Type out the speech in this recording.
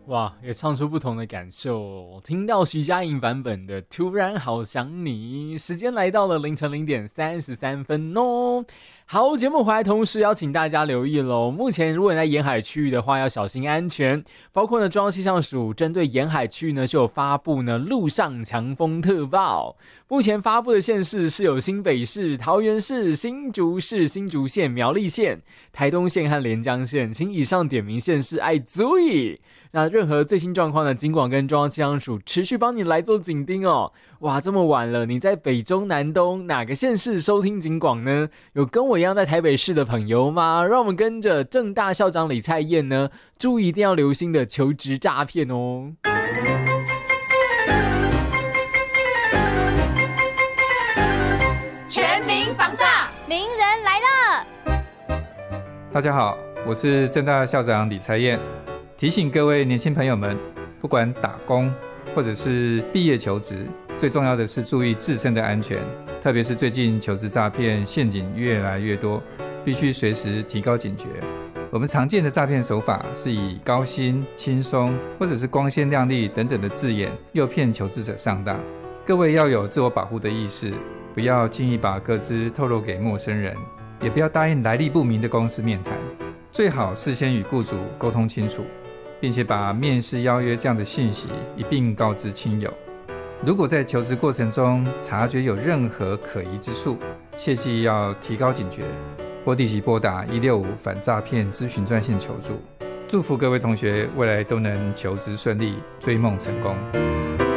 哇，也唱出不同的感受哦。听到徐佳莹版本的《突然好想你》，时间来到了凌晨0:33哦。好，节目回来同时邀请大家留意咯，目前如果你在沿海区域的话要小心安全，包括呢中央气象署针对沿海区域呢就有发布呢陆上强风特报，目前发布的县市是有新北市、桃园市、新竹市、新竹县、苗栗县、台东县和连江县，请以上点名县市爱注意。那任何最新状况呢，警广跟中央气象署持续帮你来做警盯哦。哇，这么晚了，你在北中南东哪个县市收听警广呢？有跟我一样在台北市的朋友吗？让我们跟着政大校长李蔡燕呢，注意一定要留心的求职诈骗哦。 全民防诈，名人来了。 大家好，我是政大校长李蔡燕。提醒各位年轻朋友们，不管打工或者是毕业求职，最重要的是注意自身的安全，特别是最近求职诈骗陷阱越来越多，必须随时提高警觉。我们常见的诈骗手法是以高薪、轻松或者是光鲜亮丽等等的字眼诱骗求职者上当。各位要有自我保护的意识，不要轻易把个资透露给陌生人，也不要答应来历不明的公司面谈，最好事先与雇主沟通清楚，并且把面试邀约这样的信息一并告知亲友。如果在求职过程中察觉有任何可疑之处，切记要提高警觉，或立即拨打165反诈骗咨询专线求助。祝福各位同学未来都能求职顺利，追梦成功。